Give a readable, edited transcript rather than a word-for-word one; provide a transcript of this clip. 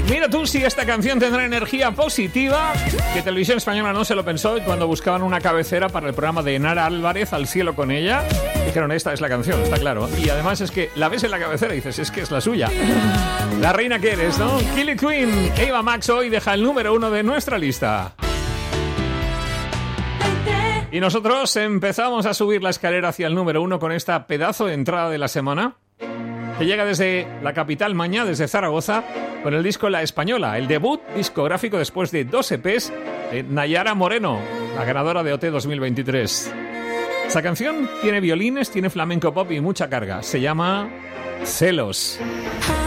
Mira tú si esta canción tendrá energía positiva, que Televisión Española no se lo pensó cuando buscaban una cabecera para el programa de Nara Álvarez, Al cielo con ella. Dijeron, esta es la canción, está claro. Y además es que la ves en la cabecera y dices, es que es la suya. La reina que eres, ¿no? Killing Queen, Ava Max hoy deja el número 1 de nuestra lista. Y nosotros empezamos a subir la escalera hacia el número 1 con esta pedazo de entrada de la semana, que llega desde la capital maña, desde Zaragoza, con el disco La Española, el debut discográfico después de 2 EPs de Nayara Moreno, la ganadora de OT 2023. Esta canción tiene violines, tiene flamenco pop y mucha carga. Se llama Celos.